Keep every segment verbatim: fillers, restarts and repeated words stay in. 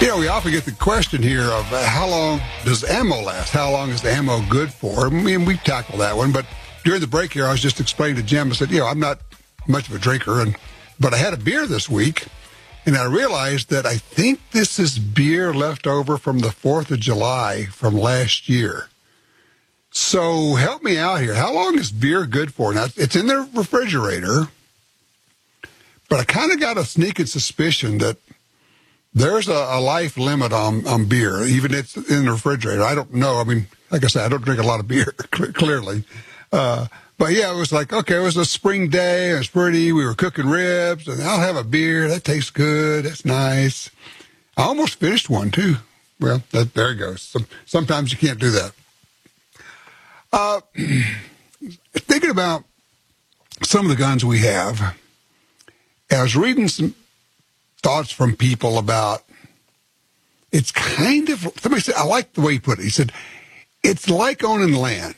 You know, we often get the question here of uh, how long does ammo last? How long is the ammo good for? I mean, we tackle that one, but during the break here, I was just explaining to Jim, I said, you know, I'm not much of a drinker, and but I had a beer this week, and I realized that I think this is beer left over from the fourth of July from last year. So help me out here. How long is beer good for? Now, it's in the refrigerator, but I kind of got a sneaking suspicion that there's a, a life limit on, on beer, even if it's in the refrigerator. I don't know. I mean, like I said, I don't drink a lot of beer, clearly. Uh, but, yeah, it was like, okay, it was a spring day. It was pretty. We were cooking ribs, and I'll have a beer. That tastes good. That's nice. I almost finished one, too. Well, that, there it goes. Some, sometimes you can't do that. Uh, thinking about some of the guns we have, I was reading some thoughts from people about, it's kind of, somebody said, I like the way he put it. He said, it's like owning land.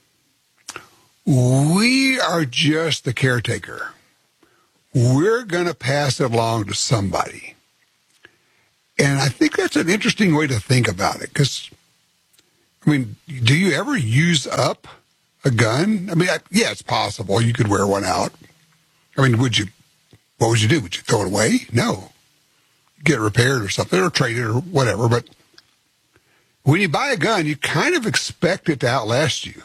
We are just the caretaker. We're going to pass it along to somebody. And I think that's an interesting way to think about it, because, I mean, do you ever use up a gun? I mean, I, yeah, it's possible. You could wear one out. I mean, would you, what would you do? Would you throw it away? No. Get it repaired or something, or trade it or whatever. But when you buy a gun, you kind of expect it to outlast you.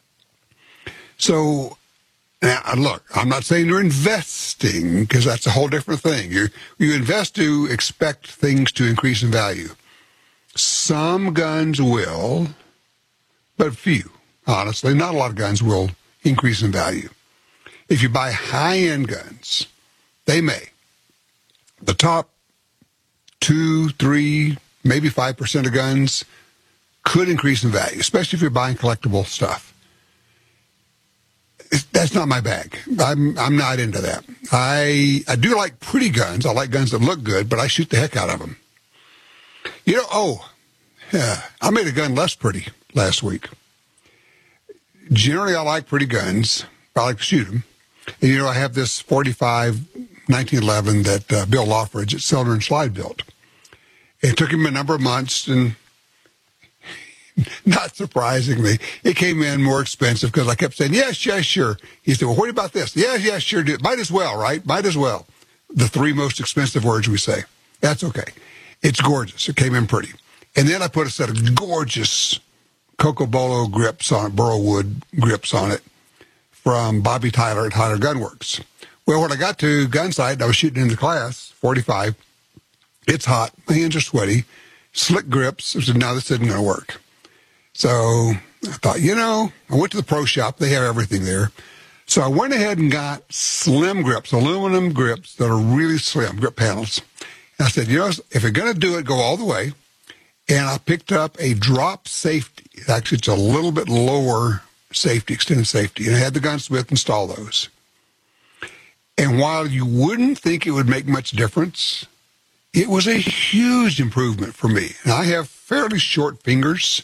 So, now, look, I'm not saying you're investing, because that's a whole different thing. You you invest to expect things to increase in value. Some guns will, but few. Honestly, not a lot of guns will increase in value. If you buy high-end guns, they may. The top two, three, maybe five percent of guns could increase in value, especially if you're buying collectible stuff. That's not my bag. I'm I'm not into that. I I do like pretty guns. I like guns that look good, but I shoot the heck out of them. You know, oh, yeah, I made a gun less pretty last week. Generally, I like pretty guns. I like to shoot them. And, you know, I have this forty-five nineteen eleven that uh, Bill Loffridge at Selder and Slide built. It took him a number of months, and not surprisingly, it came in more expensive because I kept saying, yes, yes, sure. He said, well, what about this? Yes, yes, sure. Do it. Might as well, right? Might as well. The three most expensive words we say. That's okay. It's gorgeous. It came in pretty. And then I put a set of gorgeous Cocobolo grips on it, Burrowwood grips on it from Bobby Tyler at Tyler Gunworks. Well, when I got to gun sight, I was shooting in the class, forty-five. It's hot. My hands are sweaty. Slick grips. I said, no, this isn't going to work. So I thought, you know, I went to the pro shop. They have everything there. So I went ahead and got slim grips, aluminum grips that are really slim, grip panels. And I said, you know, if you're going to do it, go all the way. And I picked up a drop safety. Actually, it's a little bit lower safety, extended safety. And I had the gunsmith install those. And while you wouldn't think it would make much difference, it was a huge improvement for me. And I have fairly short fingers,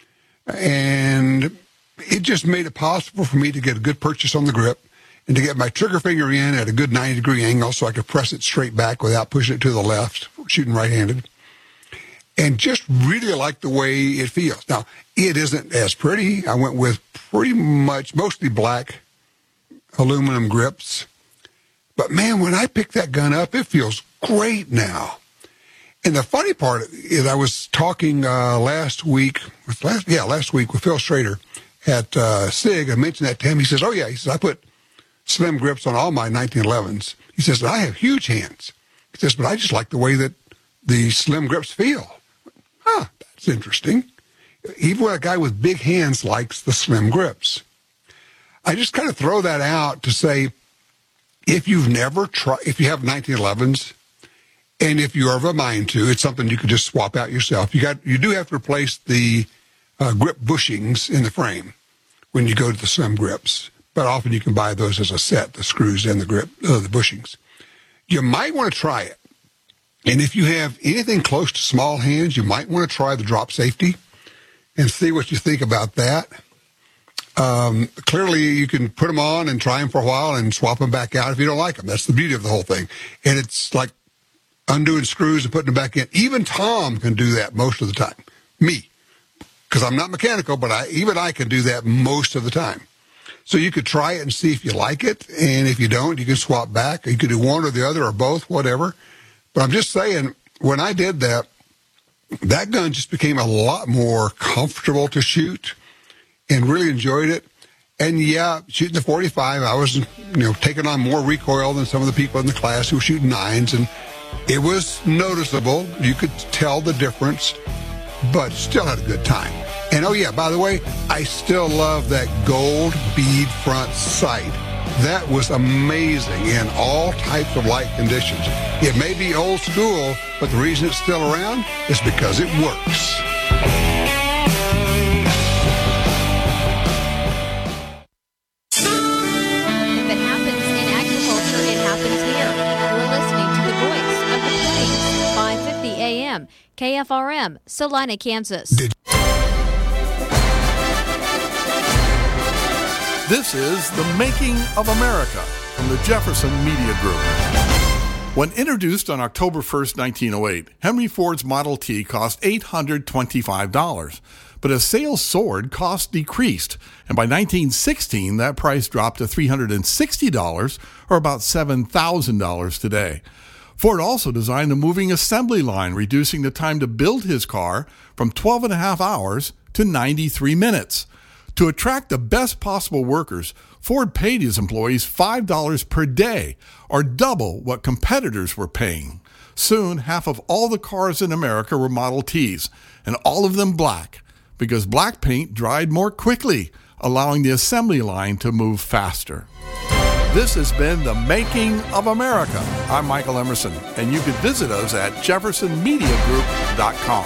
and it just made it possible for me to get a good purchase on the grip and to get my trigger finger in at a good ninety degree angle so I could press it straight back without pushing it to the left, shooting right-handed. And just really like the way it feels. Now, it isn't as pretty. I went with pretty much mostly black aluminum grips. But, man, when I pick that gun up, it feels great now. And the funny part is I was talking uh, last week, with last, yeah, last week with Phil Schrader at uh, SIG. I mentioned that to him. He says, oh, yeah. He says, I put slim grips on all my nineteen elevens. He says, I have huge hands. He says, but I just like the way that the slim grips feel. Huh, that's interesting. Even a guy with big hands likes the slim grips. I just kind of throw that out to say, if you've never tried, if you have nineteen elevens, and if you're of a mind to, it's something you could just swap out yourself. You got, you do have to replace the uh, grip bushings in the frame when you go to the slim grips, but often you can buy those as a set, the screws and the grip, uh, the bushings. You might want to try it. And if you have anything close to small hands, you might want to try the drop safety and see what you think about that. Um, clearly, you can put them on and try them for a while and swap them back out if you don't like them. That's the beauty of the whole thing. And it's like undoing screws and putting them back in. Even Tom can do that most of the time. Me. Because I'm not mechanical, but I, even I can do that most of the time. So you could try it and see if you like it. And if you don't, you can swap back. You could do one or the other or both, whatever. But I'm just saying, when I did that, that gun just became a lot more comfortable to shoot and really enjoyed it. And yeah, shooting the forty-five, I was, you know, taking on more recoil than some of the people in the class who were shooting nines. And it was noticeable. You could tell the difference, but still had a good time. And oh yeah, by the way, I still love that gold bead front sight. That was amazing in all types of light conditions. It may be old school, but the reason it's still around is because it works. If it happens in agriculture, it happens here. You're listening to the voice of the Plains, five fifty A M, K F R M, Salina, Kansas. Did- This is The Making of America from the Jefferson Media Group. When introduced on October first, nineteen oh eight, Henry Ford's Model T cost eight hundred twenty-five dollars. But as sales soared, costs decreased. And by nineteen sixteen, that price dropped to three hundred sixty dollars, or about seven thousand dollars today. Ford also designed a moving assembly line, reducing the time to build his car from twelve and a half hours to ninety-three minutes. To attract the best possible workers, Ford paid his employees five dollars per day, or double what competitors were paying. Soon, half of all the cars in America were Model Ts, and all of them black, because black paint dried more quickly, allowing the assembly line to move faster. This has been The Making of America. I'm Michael Emerson, and you can visit us at jefferson media group dot com.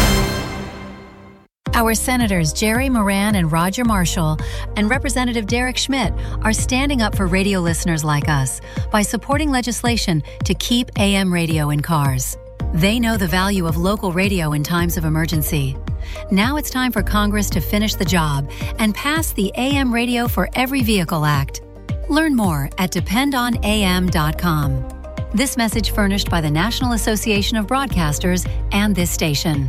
Our Senators Jerry Moran and Roger Marshall and Representative Derek Schmidt are standing up for radio listeners like us by supporting legislation to keep A M radio in cars. They know the value of local radio in times of emergency. Now it's time for Congress to finish the job and pass the A M Radio for Every Vehicle Act. Learn more at depend on A M dot com. This message furnished by the National Association of Broadcasters and this station.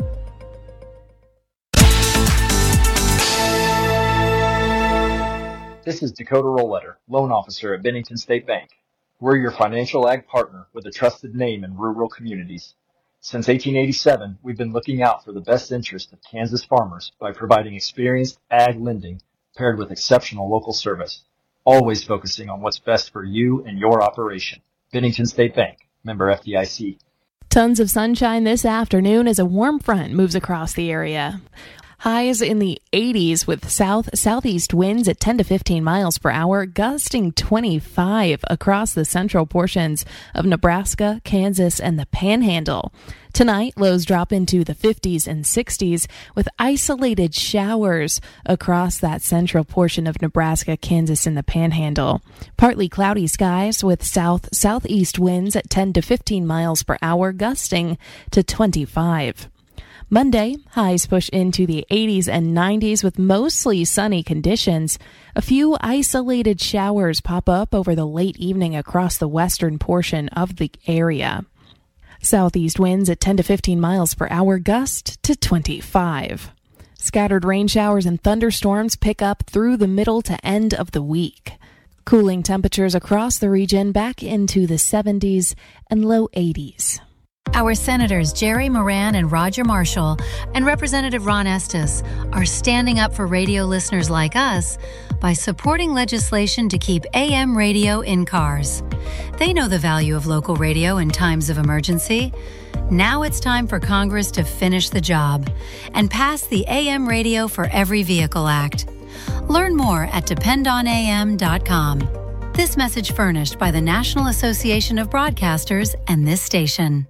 This is Dakota Rollletter, loan officer at Bennington State Bank. We're your financial ag partner with a trusted name in rural communities. Since eighteen eighty-seven, we've been looking out for the best interest of Kansas farmers by providing experienced ag lending paired with exceptional local service, always focusing on what's best for you and your operation. Bennington State Bank, member F D I C. Tons of sunshine this afternoon as a warm front moves across the area. Highs in the eighties with south-southeast winds at ten to fifteen miles per hour, gusting twenty-five across the central portions of Nebraska, Kansas, and the Panhandle. Tonight, lows drop into the fifties and sixties with isolated showers across that central portion of Nebraska, Kansas, and the Panhandle. Partly cloudy skies with south-southeast winds at ten to fifteen miles per hour, gusting to twenty-five. Monday, highs push into the eighties and nineties with mostly sunny conditions. A few isolated showers pop up over the late evening across the western portion of the area. Southeast winds at ten to fifteen miles per hour, gust to twenty-five. Scattered rain showers and thunderstorms pick up through the middle to end of the week. Cooling temperatures across the region back into the seventies and low eighties. Our Senators Jerry Moran and Roger Marshall and Representative Ron Estes are standing up for radio listeners like us by supporting legislation to keep A M radio in cars. They know the value of local radio in times of emergency. Now it's time for Congress to finish the job and pass the A M Radio for Every Vehicle Act. Learn more at depend on A M dot com. This message furnished by the National Association of Broadcasters and this station.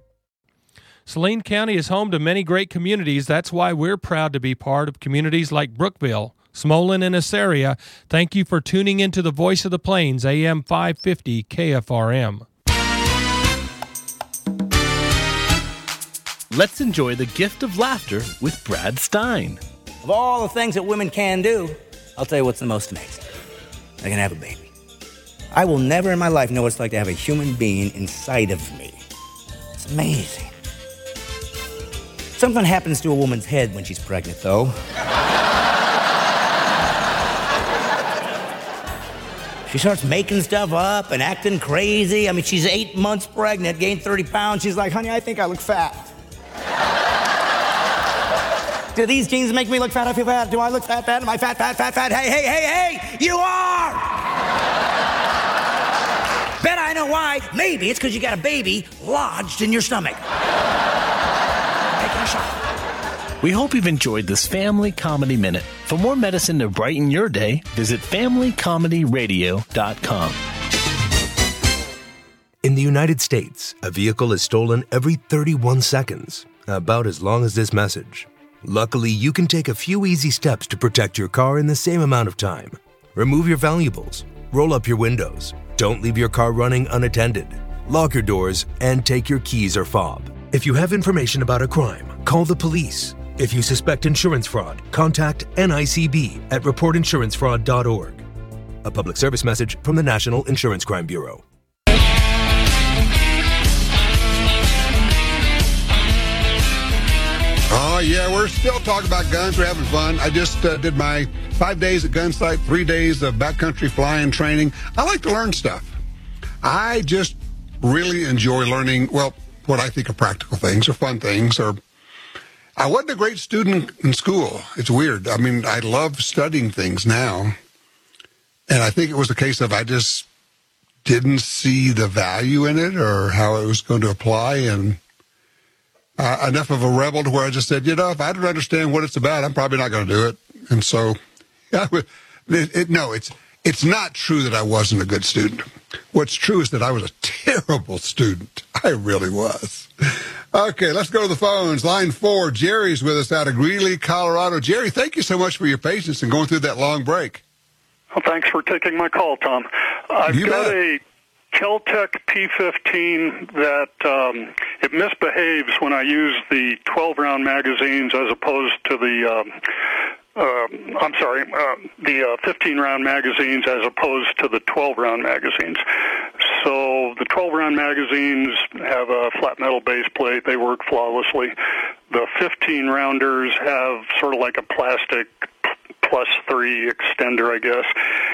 Saline County is home to many great communities. That's why we're proud to be part of communities like Brookville, Smolin, and Assaria. Thank you for tuning into the Voice of the Plains, A M five fifty K F R M. Let's enjoy the gift of laughter with Brad Stein. Of all the things that women can do, I'll tell you what's the most amazing. They can have a baby. I will never in my life know what it's like to have a human being inside of me. It's amazing. Something happens to a woman's head when she's pregnant, though. She starts making stuff up and acting crazy. I mean, she's eight months pregnant, gained thirty pounds. She's like, honey, I think I look fat. Do these jeans make me look fat? I feel fat. Do I look fat, fat? Am I fat, fat, fat, fat? Hey, hey, hey, hey! You are! Bet I know why. Maybe it's because you got a baby lodged in your stomach. Taking a shot. We hope you've enjoyed this Family Comedy Minute. For more medicine to brighten your day, visit family comedy radio dot com. In the United States, a vehicle is stolen every thirty-one seconds, about as long as this message. Luckily, you can take a few easy steps to protect your car in the same amount of time. Remove your valuables, roll up your windows, don't leave your car running unattended, lock your doors, and take your keys or fob. If you have information about a crime, call the police. If you suspect insurance fraud, contact N I C B at report insurance fraud dot org. A public service message from the National Insurance Crime Bureau. Oh, yeah, we're still talking about guns. We're having fun. I just uh, did my five days at Gunsight, three days of backcountry flying training. I like to learn stuff. I just really enjoy learning, well, what I think are practical things or fun things. Or I wasn't a great student in school. It's weird. I mean, I love studying things now. And I think it was a case of I just didn't see the value in it or how it was going to apply. And Uh, enough of a rebel to where I just said, you know, if I don't understand what it's about, I'm probably not going to do it. And so, yeah, it, it, no, it's it's not true that I wasn't a good student. What's true is that I was a terrible student. I really was. Okay, let's go to the phones. Line four, Jerry's with us out of Greeley, Colorado. Jerry, thank you so much for your patience and going through that long break. Well, thanks for taking my call, Tom. I've You got bet. a Kel-Tec P fifteen that um, it misbehaves when I use the twelve-round magazines as opposed to the, um, uh, I'm sorry, uh, the uh, fifteen-round magazines as opposed to the twelve-round magazines. So the twelve-round magazines have a flat metal base plate. They work flawlessly. The fifteen-rounders have sort of like a plastic plus three extender, I guess,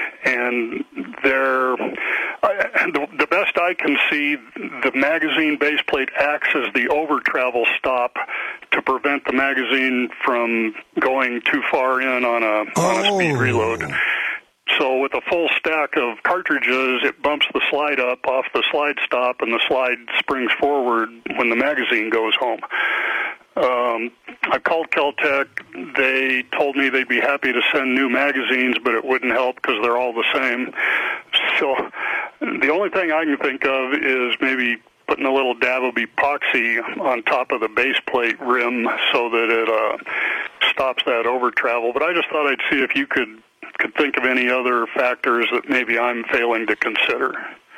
and they're uh, the, the best I can see. The magazine base plate acts as the over travel stop to prevent the magazine from going too far in on a Oh. on a speed reload. So with a full stack of cartridges, it bumps the slide up off the slide stop, and the slide springs forward when the magazine goes home. Um, I called Kel-Tec. They told me they'd be happy to send new magazines, but it wouldn't help because they're all the same. So the only thing I can think of is maybe putting a little dab of epoxy on top of the base plate rim so that it uh, stops that over travel. But I just thought I'd see if you could could think of any other factors that maybe I'm failing to consider.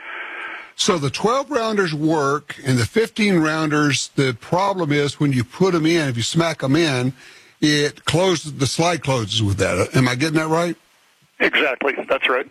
So the twelve-rounders work, and the fifteen-rounders, the problem is when you put them in, if you smack them in, it closes, the slide closes with that. Am I getting that right? Exactly. That's right.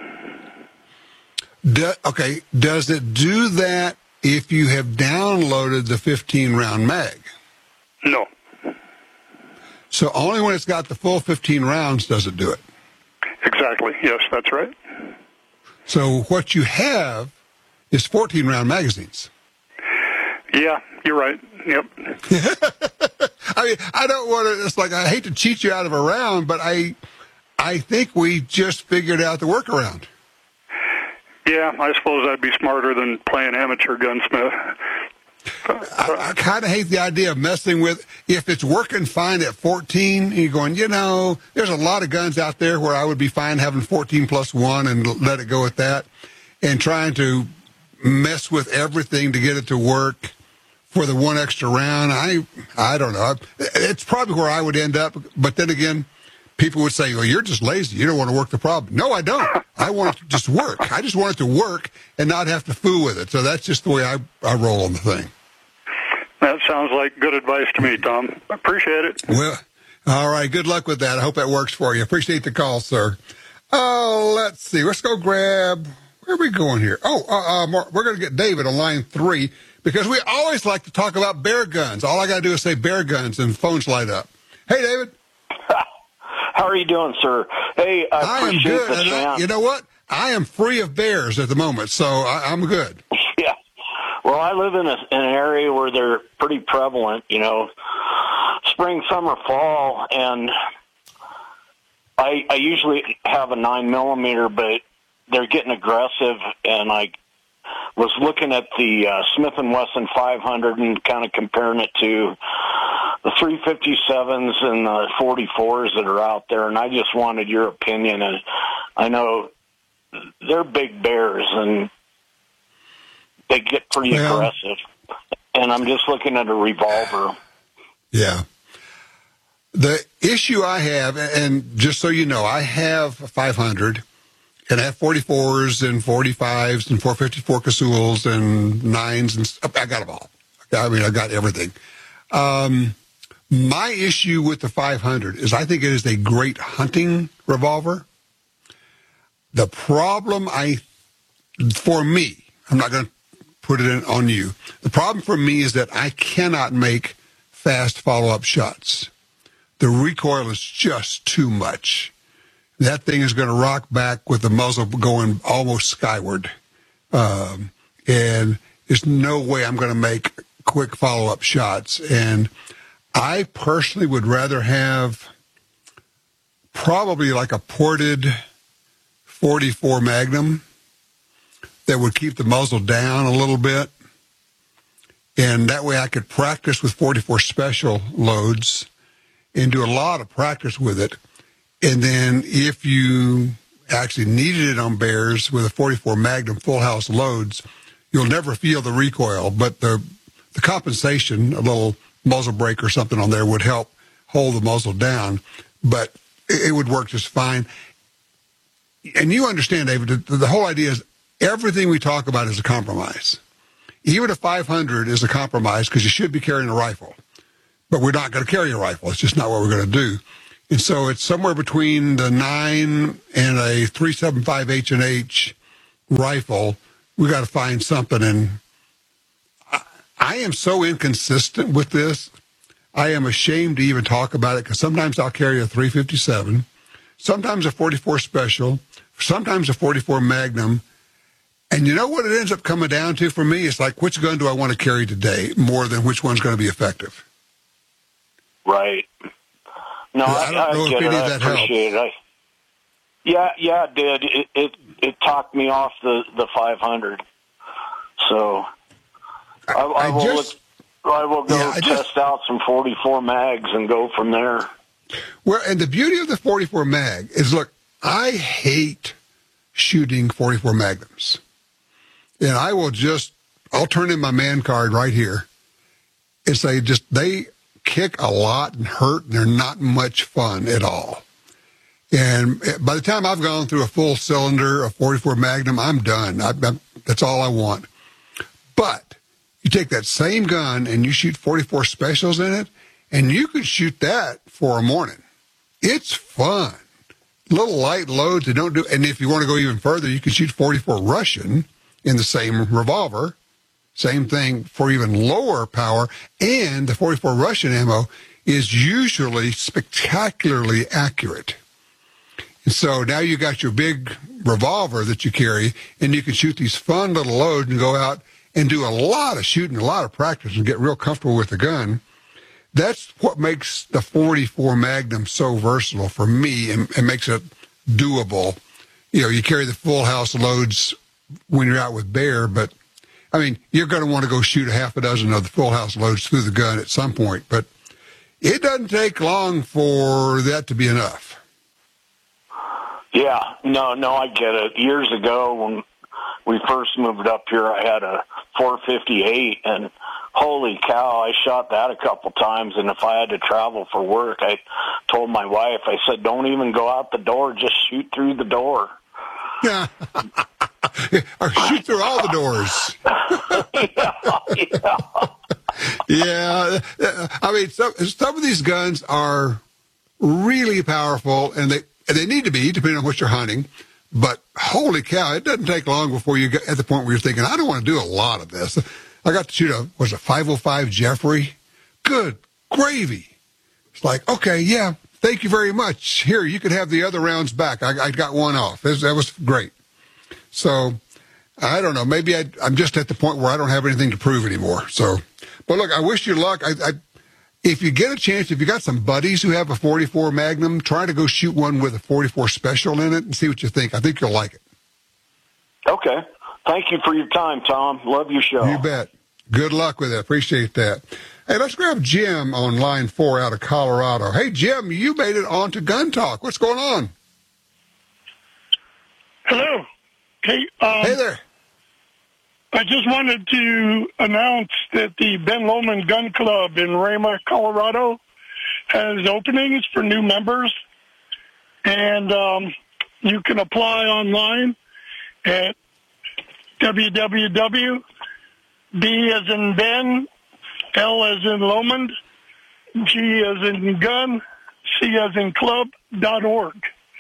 Do, okay. Does it do that if you have downloaded the fifteen-round mag? No. So only when it's got the full fifteen rounds does it do it? Exactly. Yes, that's right. So what you have is fourteen-round magazines. Yeah, you're right. Yep. I mean, I don't want to, it's like, I hate to cheat you out of a round, but I I think we just figured out the workaround. Yeah, I suppose I'd be smarter than playing amateur gunsmith. I, I kind of hate the idea of messing with, if it's working fine at fourteen, and you're going, you know, there's a lot of guns out there where I would be fine having fourteen plus one and let it go at that, and trying to mess with everything to get it to work for the one extra round. I I don't know. It's probably where I would end up. But then again, people would say, well, you're just lazy. You don't want to work the problem. No, I don't. I want it to just work. I just want it to work and not have to fool with it. So that's just the way I, I roll on the thing. That sounds like good advice to me, Tom. Appreciate it. Well, all right. Good luck with that. I hope that works for you. Appreciate the call, sir. Oh, let's see. Let's go grab... Where are we going here? Oh, uh, uh, Mark, we're going to get David on line three. because we always like to talk about bear guns. All I got to do is say bear guns and phones light up. Hey, David. How are you doing, sir? Hey, I, I am appreciate good. the And I, chance. you know what? I am free of bears at the moment, so I, I'm good. Yeah. Well, I live in, a, in an area where they're pretty prevalent, you know, spring, summer, fall, and I, I usually have a nine millimeter, but they're getting aggressive, and I was looking at the uh, Smith and Wesson five hundred and kind of comparing it to the three fifty-sevens and the forty-fours that are out there, and I just wanted your opinion. And I know they're big bears, and they get pretty well, aggressive, and I'm just looking at a revolver. Yeah. The issue I have, and just so you know, I have a five hundred, and I have forty-fours and forty-fives and four fifty-four Casuls and nines, and I got them all. I mean, I got everything. Um, my issue with the five hundred is I think it is a great hunting revolver. The problem I, for me, I'm not going to put it in, on you. The problem for me is that I cannot make fast follow-up shots. The recoil is just too much. That thing is going to rock back with the muzzle going almost skyward. Um, and there's no way I'm going to make quick follow-up shots. And I personally would rather have probably like a ported forty-four Magnum that would keep the muzzle down a little bit. And that way I could practice with forty-four special loads and do a lot of practice with it. And then if you actually needed it on bears with a forty-four Magnum full house loads, you'll never feel the recoil, but the the compensation, a little muzzle brake or something on there would help hold the muzzle down, but it, it would work just fine. And you understand, David, the, the whole idea is everything we talk about is a compromise. Even a five hundred is a compromise because you should be carrying a rifle. But we're not going to carry a rifle. It's just not what we're going to do. And so it's somewhere between the nine and a three seventy-five H and H rifle. We got to find something. And I, I am so inconsistent with this. I am ashamed to even talk about it because sometimes I'll carry a three fifty-seven, sometimes a forty-four Special, sometimes a forty-four Magnum. And you know what it ends up coming down to for me? It's like, which gun do I want to carry today more than which one's going to be effective? Right. No, I, I don't know I if get any it. of I that appreciate helps. it. I, yeah, yeah, it did. It, it it talked me off the, the five hundred. So I, I, I will just, look, I will go yeah, I test just, out some forty-four mags and go from there. Well, and the beauty of the forty-four mag is, look, I hate shooting forty-four Magnums. And I will just, I'll turn in my man card right here and say just, they kick a lot and hurt, and they're not much fun at all. And by the time I've gone through a full cylinder, a forty-four Magnum, I'm done. I, I, that's all I want. But you take that same gun and you shoot forty-four Specials in it, and you can shoot that for a morning. It's fun. Little light loads that don't do, and if you want to go even further, you can shoot forty-four Russian in the same revolver. Same thing for even lower power, and the forty-four Russian ammo is usually spectacularly accurate. And so now you got your big revolver that you carry, and you can shoot these fun little loads and go out and do a lot of shooting, a lot of practice, and get real comfortable with the gun. That's what makes the forty-four Magnum so versatile for me and, and makes it doable. You know, you carry the full house loads when you're out with bear, but I mean, you're going to want to go shoot a half a dozen of the full house loads through the gun at some point, but it doesn't take long for that to be enough. Yeah, no, no, I get it. Years ago when we first moved up here, I had a four fifty-eight, and holy cow, I shot that a couple times, and if I had to travel for work, I told my wife, I said, don't even go out the door, just shoot through the door. Yeah. Or shoot through all the doors. yeah, yeah. I mean, some, some of these guns are really powerful, and they and they need to be, depending on what you're hunting. But holy cow, it doesn't take long before you get at the point where you're thinking, I don't want to do a lot of this. I got to shoot a, was it five oh five Jeffrey? Good gravy. It's like, okay, yeah, thank you very much. Here, you could have the other rounds back. I, I got one off. That was, that was great. So, I don't know. Maybe I, I'm just at the point where I don't have anything to prove anymore. So, but look, I wish you luck. I, I, if you get a chance, if you got some buddies who have a forty-four Magnum, try to go shoot one with a forty-four Special in it and see what you think. I think you'll like it. Okay. Thank you for your time, Tom. Love your show. You bet. Good luck with it. Appreciate that. Hey, let's grab Jim on line four out of Colorado. Hey, Jim, you made it on to Gun Talk. What's going on? Hello. Hey, um, hey there. I just wanted to announce that the Ben Lomond Gun Club in Rama, Colorado, has openings for new members, and um, you can apply online at w w w dot B as in Ben, L as in Lomond, G as in gun, C as in club dot org.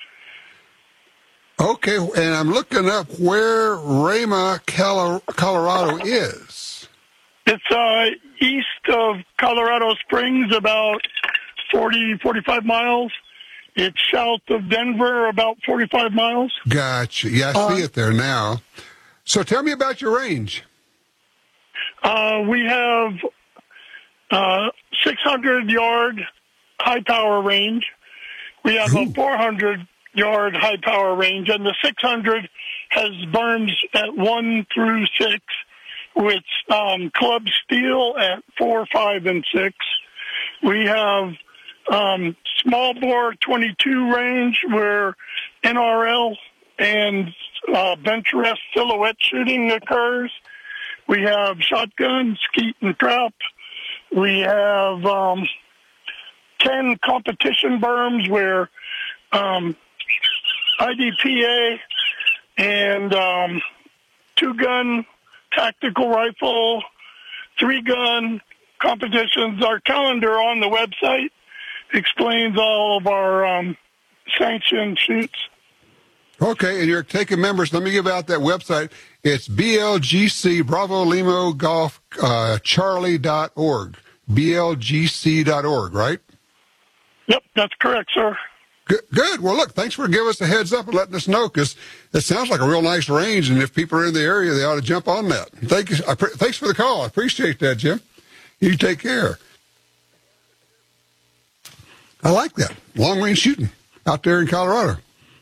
Okay, and I'm looking up where Rama, Colorado is. It's uh, east of Colorado Springs, about forty, forty-five miles. It's south of Denver, about forty-five miles. Gotcha. Yeah, I see uh, it there now. So tell me about your range. Uh, we have uh, six hundred yard high power range. We have Ooh. a four hundred yard high power range, and the six hundred has berms at one through six, with um, club steel at four, five, and six. We have um, small bore twenty-two range where N R L and uh, bench rest silhouette shooting occurs. We have shotgun, skeet, and trap. We have um, ten competition berms where um, I D P A and um, two-gun tactical rifle, three-gun competitions. Our calendar on the website explains all of our um, sanctioned shoots. Okay, and you're taking members. Let me give out that website. It's B L G C, Bravo Limo Golf uh, Charlie dot org. B L G C dot org, right? Yep, that's correct, sir. Good. Good. Well, look, thanks for giving us a heads up and letting us know, because it sounds like a real nice range, and if people are in the area, they ought to jump on that. Thank you. I pre- thanks for the call. I appreciate that, Jim. You take care. I like that. Long-range shooting out there in Colorado.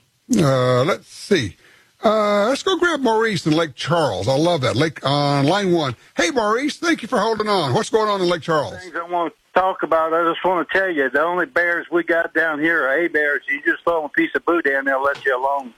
Uh, let's see. Uh, let's go grab Maurice in Lake Charles. I love that. Lake on uh, line one. Hey, Maurice, thank you for holding on. What's going on in Lake Charles? Things I want to talk about. I just want to tell you, the only bears we got down here are A-bears. You just throw them a piece of boudin, they'll let you alone.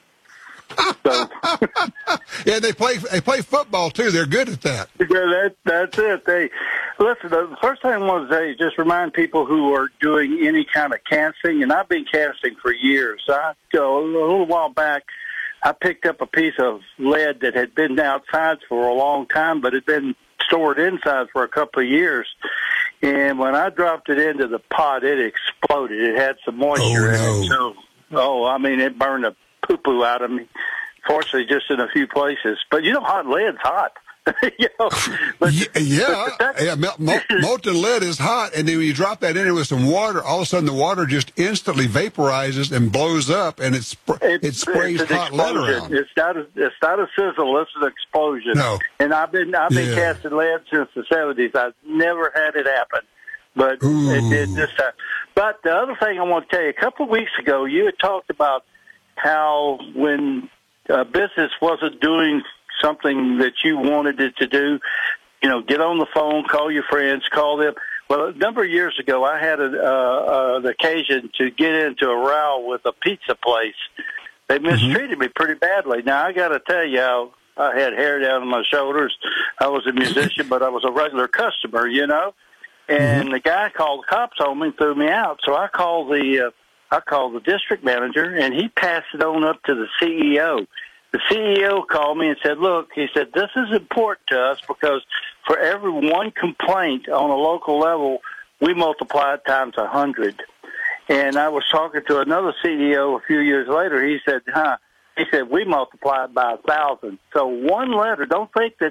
So. Yeah, they play they play football, too. They're good at that. Yeah, that, that's it. They Listen, the first thing I want to say is just remind people who are doing any kind of casting, and I've been casting for years. I, a little while back, I picked up a piece of lead that had been outside for a long time, but had been stored inside for a couple of years. And when I dropped it into the pot, it exploded. It had some moisture oh, no. in it. So, oh, I mean, it burned the poo-poo out of me. Fortunately, just in a few places. But, you know, hot lead's hot. you know, but, yeah, but yeah. Mol- molten lead is hot, and then when you drop that in it with some water, all of a sudden the water just instantly vaporizes and blows up, and it sp- it's, it sprays it's hot lead around. It's not a it's not a sizzle. It's an explosion. No, and I've been I've been yeah. casting lead since the seventies. I've never had it happen, but Ooh. it did this time. But the other thing I want to tell you, a couple of weeks ago, you had talked about how when a business wasn't doing something that you wanted it to do, you know, get on the phone, call your friends, call them. Well, a number of years ago, I had a, uh, an occasion to get into a row with a pizza place. They mistreated mm-hmm. me pretty badly. Now, I got to tell you, I, I had hair down on my shoulders. I was a musician, but I was a regular customer, you know. And mm-hmm. the guy called the cops on me and threw me out. So I called the uh, I called the district manager, and he passed it on up to the C E O. The C E O called me and said, look, he said, this is important to us because for every one complaint on a local level, we multiply it times a hundred. And I was talking to another C E O a few years later. He said, huh, he said, we multiply it by a thousand. So one letter, don't think that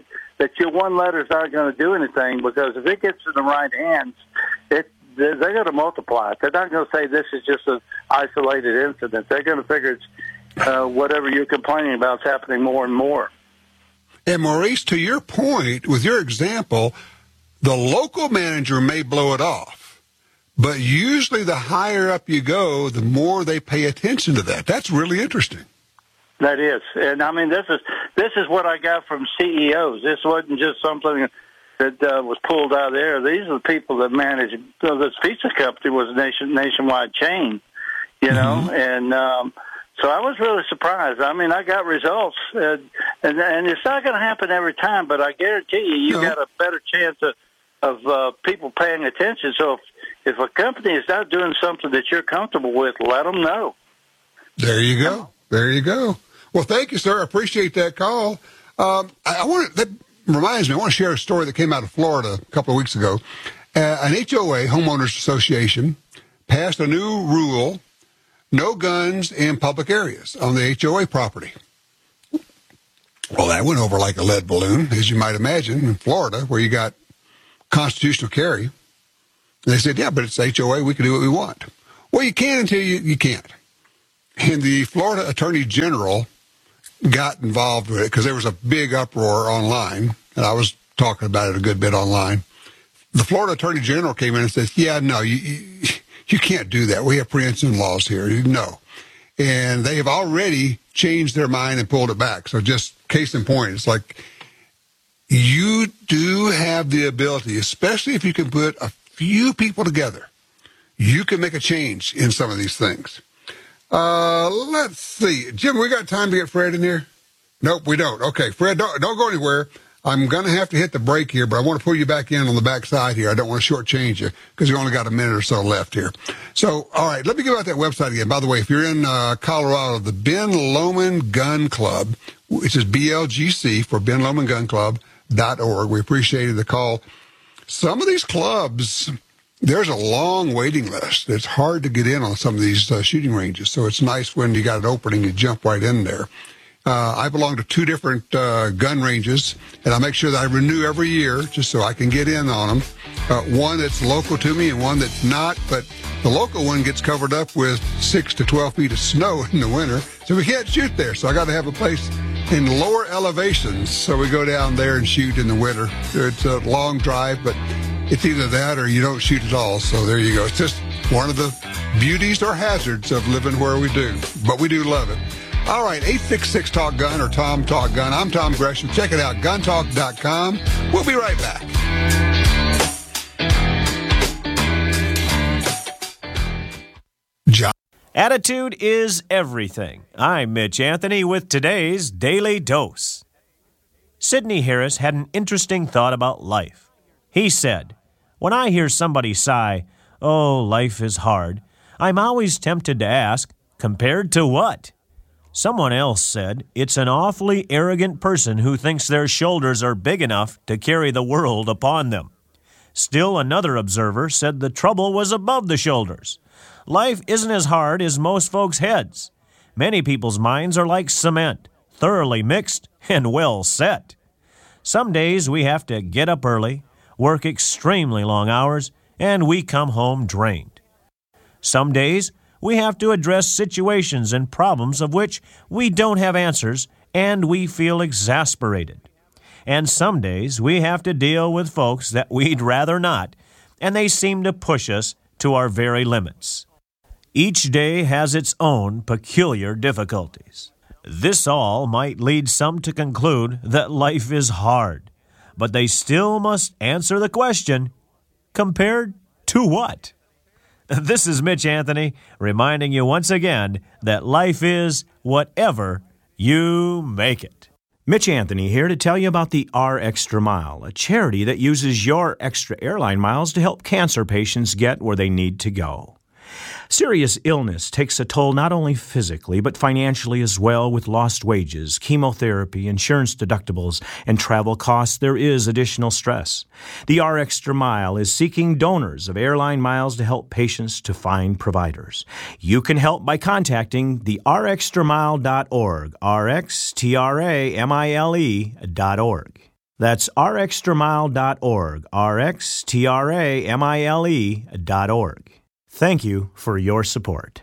that your one letter's not going to do anything, because if it gets in the right hands, it they're going to multiply it. They're not going to say this is just an isolated incident. They're going to figure it's, uh, whatever you're complaining about is happening more and more. And Maurice, to your point, with your example, the local manager may blow it off, but usually the higher up you go, the more they pay attention to that. That's really interesting. That is. And, I mean, this is this is what I got from C E Os. This wasn't just something that uh, was pulled out of there. These are the people that manage. So this pizza company was a nation, nationwide chain, you know, mm-hmm. and um, so I was really surprised. I mean, I got results, uh, and and it's not going to happen every time, but I guarantee you, you no. got a better chance of, of uh, people paying attention. So if, if a company is not doing something that you're comfortable with, let them know. There you go. There you go. Well, thank you, sir. I appreciate that call. Um, I, I want to, that reminds me, I want to share a story that came out of Florida a couple of weeks ago. Uh, an H O A, Homeowners Association, passed a new rule: no guns in public areas on the H O A property. Well, that went over like a lead balloon, as you might imagine, in Florida, where you got constitutional carry. And they said, yeah, but it's H O A, we can do what we want. Well, you can until you, you can't. And the Florida Attorney General got involved with it because there was a big uproar online, and I was talking about it a good bit online. The Florida Attorney General came in and said, yeah, no, you, you, you can't do that. We have preemption laws here. No. And they have already changed their mind and pulled it back. So just case in point, it's like you do have the ability, especially if you can put a few people together, you can make a change in some of these things. Uh, let's see. Jim, we got time to get Fred in here? Nope, we don't. Okay, Fred, don't, don't go anywhere. I'm going to have to hit the break here, but I want to pull you back in on the back side here. I don't want to shortchange you because you only got a minute or so left here. So, all right, let me give out that website again. By the way, if you're in uh, Colorado, the Ben Lomond Gun Club, which is B L G C for Ben Lomond Gun Club dot org. We appreciated the call. Some of these clubs, there's a long waiting list. It's hard to get in on some of these uh, shooting ranges, so it's nice when you got an opening, you jump right in there. Uh, I belong to two different uh, gun ranges, and I make sure that I renew every year just so I can get in on them. Uh, one that's local to me and one that's not, but the local one gets covered up with six to twelve feet of snow in the winter, so we can't shoot there. So I got to have a place in lower elevations, so we go down there and shoot in the winter. It's a long drive, but it's either that or you don't shoot at all. So there you go. It's just one of the beauties or hazards of living where we do, but we do love it. All right, eight six six talk gun or Tom Talk Gun. I'm Tom Gresham. Check it out, gun talk dot com. We'll be right back. John. Attitude is everything. I'm Mitch Anthony with today's Daily Dose. Sidney Harris had an interesting thought about life. He said, "When I hear somebody sigh, 'Oh, life is hard,' I'm always tempted to ask, compared to what?" Someone else said, "It's an awfully arrogant person who thinks their shoulders are big enough to carry the world upon them." Still another observer said the trouble was above the shoulders. Life isn't as hard as most folks' heads. Many people's minds are like cement, thoroughly mixed and well set. Some days we have to get up early, work extremely long hours, and we come home drained. Some days we have to address situations and problems of which we don't have answers, and we feel exasperated. And some days we have to deal with folks that we'd rather not, and they seem to push us to our very limits. Each day has its own peculiar difficulties. This all might lead some to conclude that life is hard, but they still must answer the question, compared to what? This is Mitch Anthony reminding you once again that life is whatever you make it. Mitch Anthony here to tell you about the R Extra Mile, a charity that uses your extra airline miles to help cancer patients get where they need to go. Serious illness takes a toll not only physically, but financially as well. With lost wages, chemotherapy, insurance deductibles, and travel costs, there is additional stress. The R Extra Mile is seeking donors of airline miles to help patients to find providers. You can help by contacting the r extra mile dot org, R X T R A M I L E dot org. That's r extramile dot org, R X T R A M I L E dot org. Thank you for your support.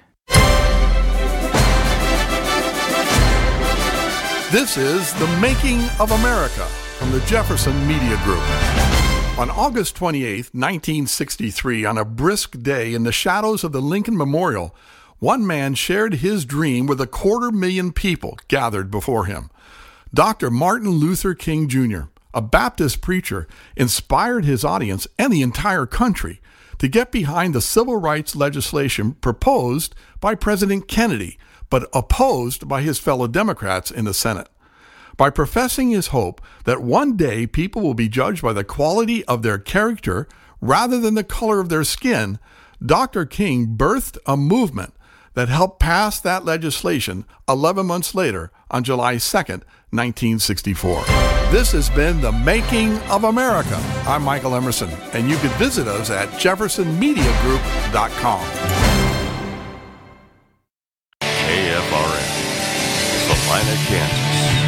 This is The Making of America from the Jefferson Media Group. On August twenty-eighth, nineteen sixty-three, on a brisk day in the shadows of the Lincoln Memorial, one man shared his dream with a quarter million people gathered before him. Doctor Martin Luther King Junior, a Baptist preacher, inspired his audience and the entire country to get behind the civil rights legislation proposed by President Kennedy, but opposed by his fellow Democrats in the Senate. By professing his hope that one day people will be judged by the quality of their character rather than the color of their skin, Doctor King birthed a movement that helped pass that legislation eleven months later on July second, nineteen sixty-four. This has been The Making of America. I'm Michael Emerson, and you can visit us at jefferson media group dot com. K F R N, Salina, Kansas.